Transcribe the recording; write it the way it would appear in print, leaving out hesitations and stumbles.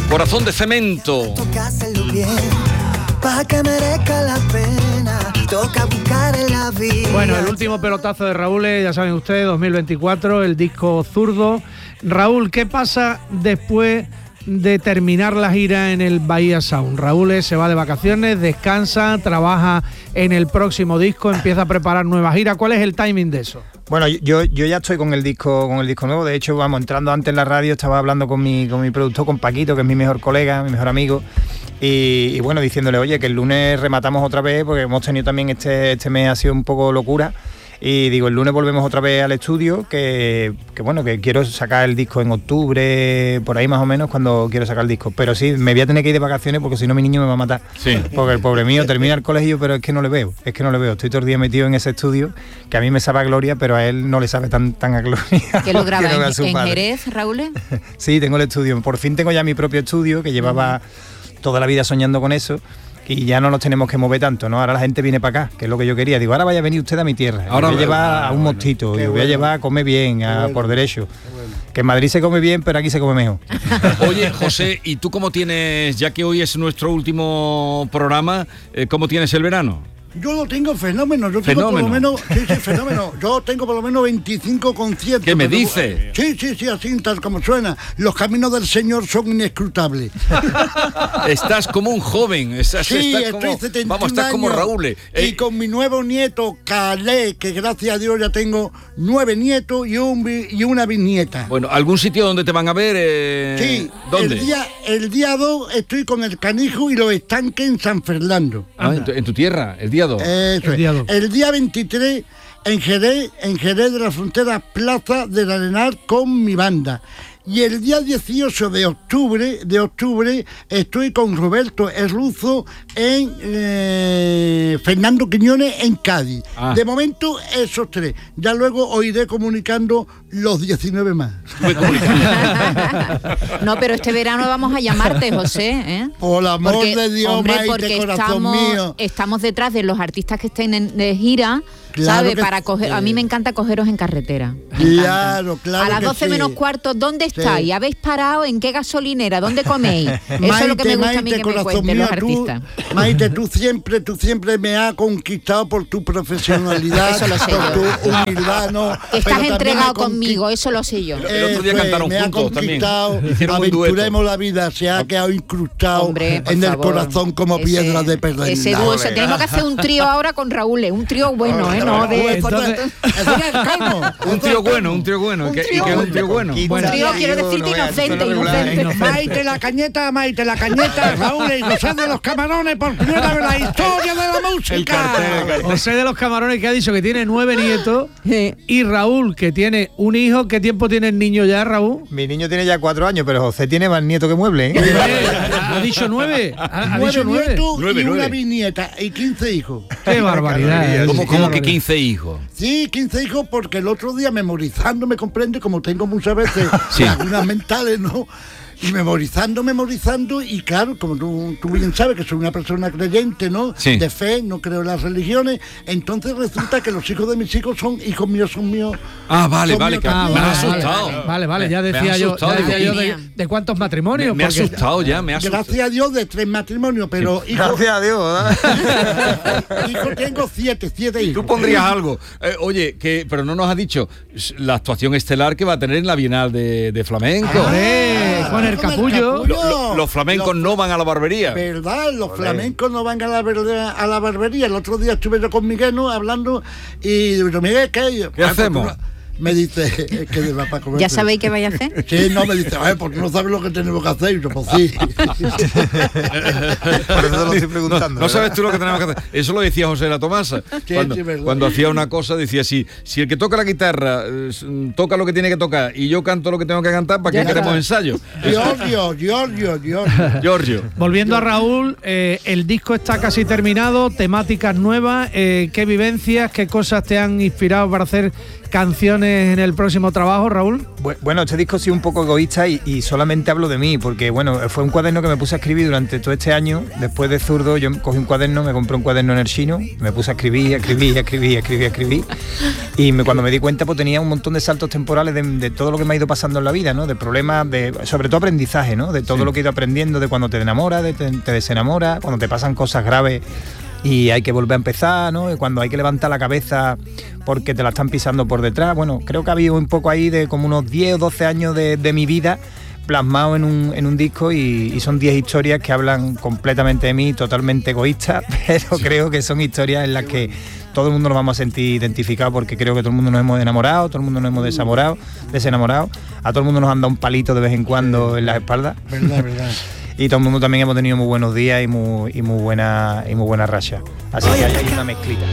Corazón de cemento. Para que merezca la pena, toca buscar en la vida. Bueno, el último pelotazo de Raúl, ya saben ustedes, 2024, el disco Zurdo. Raúl, ¿qué pasa después de terminar la gira en el Bahía Sound? Raúl se va de vacaciones, descansa, trabaja en el próximo disco, empieza a preparar nueva gira. ¿Cuál es el timing de eso? Bueno, yo ya estoy con el disco nuevo. De hecho, entrando antes en la radio, estaba hablando con mi productor, con Paquito, que es mi mejor colega, mi mejor amigo. Y bueno, diciéndole, oye, que el lunes rematamos otra vez, porque hemos tenido también este mes ha sido un poco locura. Y digo, el lunes volvemos otra vez al estudio, que bueno, que quiero sacar el disco en octubre, por ahí más o menos, cuando quiero sacar el disco. Pero sí, me voy a tener que ir de vacaciones porque si no mi niño me va a matar. Sí. Porque el pobre mío termina el colegio, pero es que no le veo. Estoy todo el día metido en ese estudio, que a mí me sabe a gloria, pero a él no le sabe tan a gloria. ¿Que lo graba en Jerez, Raúl? Sí, tengo el estudio. Por fin tengo ya mi propio estudio, que llevaba toda la vida soñando con eso. Y ya no nos tenemos que mover tanto, ¿no? Ahora la gente viene para acá, que es lo que yo quería. Digo, ahora vaya a venir usted a mi tierra. Ahora voy a llevar a un mostito, y voy a llevar a comer bien, por derecho. Que en Madrid se come bien, pero aquí se come mejor. Oye, José, ¿y tú cómo tienes, ya que hoy es nuestro último programa, cómo tienes el verano? Yo lo tengo fenómeno, tengo por lo menos, fenómeno. Yo tengo por lo menos 25 conciertos. ¿Qué me dice? Sí, así tal como suena. Los caminos del Señor son inescrutables. Estás como un joven, estás estoy como, 71 vamos, estás como Raúl. Y con mi nuevo nieto, Calé, que gracias a Dios ya tengo 9 nietos y una bisnieta. Bueno, ¿algún sitio donde te van a ver? Sí, ¿dónde? El día 2 estoy con el Canijo y los Estanques en San Fernando. En tu tierra, el día 2. El día 23 en Jerez de la Frontera, Plaza del Arenal, con mi banda. Y el día 18 de octubre estoy con Roberto el Ruso en Fernando Quiñones en Cádiz. De momento esos 3. Ya luego os iré comunicando los 19 más. No, pero este verano vamos a llamarte, José, ¿eh? Por amor de Dios, hombre, Maite, corazón mío. Estamos detrás de los artistas que estén de gira. Claro, ¿sabe? Para coger, a mí me encanta cogeros en carretera. Claro. A las 12 menos cuarto, ¿dónde estáis? Sí. ¿Habéis parado? ¿En qué gasolinera? ¿Dónde coméis? Eso es lo que me gusta a mí que me cuenten los artistas. Maite, tú siempre me has conquistado por tu profesionalidad, eso lo sé por tu humildad, ¿no? Estás entregado conmigo, eso lo sé yo. El otro día cantaron me juntos también. Hicieron Aventuremos la vida, se ha quedado incrustado, hombre, en el corazón como piedra de perla. Ese dúo, tenemos que hacer un trío ahora con Raúl, un trío bueno, no de... Un trío bueno. Un trío quiero decirte inocente. Maite la cañeta, Raúl, y José de los Camarones, por primera vez en la historia de la música. José de los Camarones, que ha dicho que tiene 9 nietos, y Raúl, que tiene un hijo. ¿Qué tiempo tiene el niño ya, Raúl? Mi niño tiene ya 4 años, pero José tiene más nietos que muebles, ¿eh? ¿Ha dicho 9? ¿Ha dicho 9 nietos y una bisnieta y 15 hijos. ¡Qué barbaridad! ¿Cómo que 15 hijos? Sí, 15 hijos, porque el otro día memorizando, me comprende, como tengo muchas veces lagunas mentales, ¿no? Y memorizando, y claro, como tú bien sabes que soy una persona creyente, ¿no? Sí. De fe, no creo en las religiones, entonces resulta que los hijos de mis hijos son hijos míos, son míos. Vale, que me ha asustado. Vale, ya decía yo de cuántos matrimonios. Me ha asustado ya, Gracias a Dios de 3 matrimonios, pero hijos... Gracias a Dios, hijos tengo 7 hijos. Tú pondrías algo. Oye, pero no nos has dicho la actuación estelar que va a tener en la Bienal de Flamenco. Con el capullo. Los flamencos no van a la barbería. ¿Verdad? Los flamencos no van a la barbería. El otro día estuve yo con Miguel, ¿no? Hablando, y digo, Miguel, ¿qué hacemos? Me dice, que va para comer. ¿Ya sabéis qué vais a hacer? Sí, no, me dice, porque no sabes lo que tenemos que hacer. Y yo, pues sí. Por eso te lo estoy preguntando. No sabes tú lo que tenemos que hacer. Eso lo decía José de la Tomasa. Cuando hacía una cosa, decía así: si el que toca la guitarra toca lo que tiene que tocar y yo canto lo que tengo que cantar, ¿para qué queremos ensayo? Giorgio. Volviendo a Raúl, el disco está casi terminado, temáticas nuevas, ¿qué vivencias, qué cosas te han inspirado para hacer canciones en el próximo trabajo, Raúl? Bueno, este disco ha sido un poco egoísta y solamente hablo de mí, porque bueno, fue un cuaderno que me puse a escribir durante todo este año. Después de Zurdo, yo cogí un cuaderno, me compré un cuaderno en el Chino, me puse a escribir. Y cuando me di cuenta, pues tenía un montón de saltos temporales de todo lo que me ha ido pasando en la vida, ¿no? De problemas, sobre todo aprendizaje, ¿no? De todo lo que he ido aprendiendo, de cuando te enamoras, te desenamoras, cuando te pasan cosas graves y hay que volver a empezar, ¿no? Y cuando hay que levantar la cabeza porque te la están pisando por detrás. Bueno, creo que ha habido un poco ahí de como unos 10 o 12 años de mi vida plasmado en un disco y son 10 historias que hablan completamente de mí, totalmente egoístas, pero creo que son historias en las que todo el mundo nos vamos a sentir identificados, porque creo que todo el mundo nos hemos enamorado, todo el mundo nos hemos desenamorado, a todo el mundo nos han dado un palito de vez en cuando en las espaldas. Verdad. Y todo el mundo también hemos tenido muy buenos días y muy buena racha. Así que hay una mezclita.